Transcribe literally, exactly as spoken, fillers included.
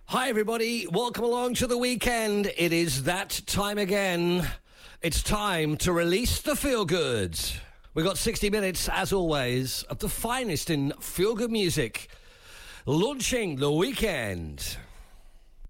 Hi, everybody. Welcome along to the weekend. It is that time again. It's time to release the feel-goods. We've got sixty minutes, as always, of the finest in feel-good music. Launching the weekend.